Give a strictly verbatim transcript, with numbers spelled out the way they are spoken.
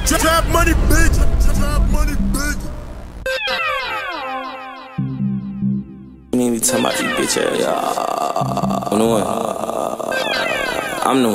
Trap money, bitch. Trap money, bitch. You need to tell my bitch ass. I'm the one. I'm the one.